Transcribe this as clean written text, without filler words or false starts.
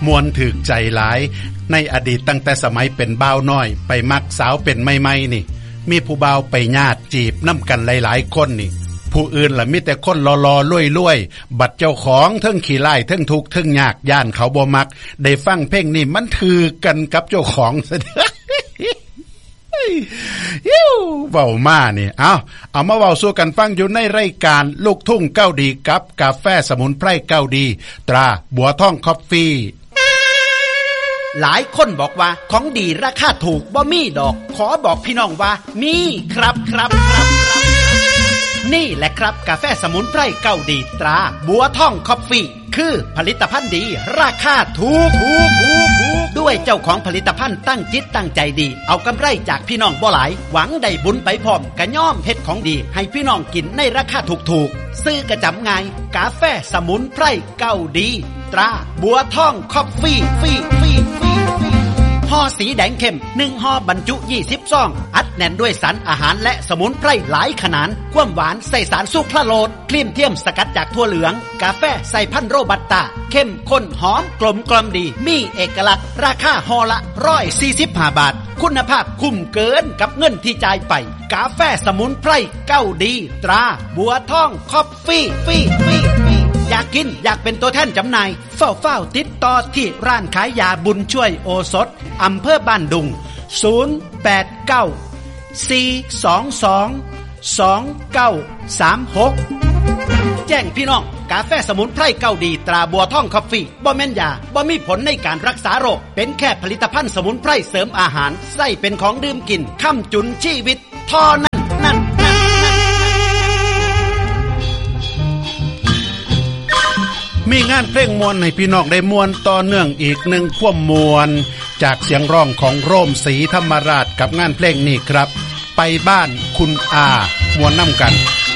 มวนถึกใจหลายในอดีตตั้งแต่สมัยเป็นบ่าวน้อยไปมักสาวเป็นใหม่ๆนี่มีผู้บ่าวไปญาติจีบนํากันหลายๆคนนี่ผู้อื่นล่ะมีแต่คนหล่อๆรวยๆบัดเจ้าของเทิงขี้ร้ายเทิงทุกข์เทิงยากย่านเขาบ่มักได้ฟังเพลงนี้มันถือกันกับเจ้าของซะเว้ามานี่เอามาเว้าสู่กันฟังอยู่ในรายการลูกทุ่งเก้าดีกับกาแฟสมุนไพรเก้าดีตราบัวทองคอฟฟี่หลายคนบอกว่าของดีราคาถูกบ่มีดอกขอบอกพี่น้องว่ามีครับนี่แหละครับกาแฟสมุนไพรเก้าดีตราบัวทองคอฟฟี่คือผลิตภัณฑ์ดีราคาถูกด้วยเจ้าของผลิตภัณฑ์ตั้งจิตตั้งใจดีเอากำไรจากพี่น้องบ่หลายหวังได้บุญไปพร้อมกะย่อมเฮ็ดของดีให้พี่น้องกินในราคาถูกๆซื้อกระจำง่ายกาแฟสมุนไพรเก้าดีตราบัวทองคอฟฟี่ห่อสีแดงเข้ม1ห่อบรรจุ20ซองอัดแน่นด้วยสารอาหารและสมุนไพรหลายขนาดความหวานใส่สารซูคราโลสครีมเทียมสกัดจากถั่วเหลืองกาแฟใส่พันธุ์โรบัสต้าเข้มข้นหอมกลมกล่อมดีมีเอกลักษณ์ราคาห่อละ145 บาทคุณภาพคุ้มเกินกับเงินที่จ่ายไปกาแฟสมุนไพรเก้าดีตราบัวทองคอฟฟี่อยากกินอยากเป็นตัวแทนจำหน่ายเฝ้าติดต่อที่ร้านขายยาบุญช่วยโอสถอำเภอบ้านดุง089-422-2936แจ้งพี่น้องกาแฟสมุนไพรเก้าดีตราบัวทองคอฟฟี่บ่แม่นยาบ่มีผลในการรักษาโรคเป็นแค่ผลิตภัณฑ์สมุนไพรเสริมอาหารใส่เป็นของดื่มกินค้ำจุนชีวิตเท่านั้นมีงานเพลงมวลให้พี่น้องได้มวลต่อเนื่องอีกหนึ่งความมวลจากเสียงร้องของโรมศรีธรรมราชกับงานเพลงนี้ครับไปบ้านคุณอามวลนำกัน